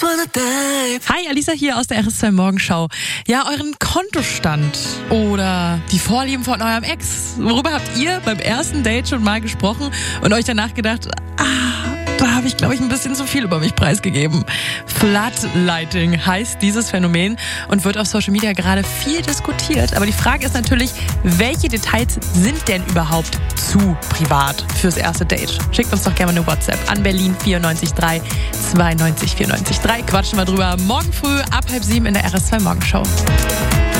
Hi, Alisa hier aus der RS2 Morgenschau. Ja, euren Kontostand oder die Vorlieben von eurem Ex. Worüber habt ihr beim ersten Date schon mal gesprochen und euch danach gedacht, da habe ich, glaube ich, ein bisschen zu viel über mich preisgegeben. Floodlighting heißt dieses Phänomen und wird auf Social Media gerade viel diskutiert. Aber die Frage ist natürlich, welche Details sind denn überhaupt zu privat fürs erste Date? Schickt uns doch gerne eine WhatsApp an Berlin 94 92 94 3. Quatschen wir drüber morgen früh ab 6:30 in der RS2 Morgenschau.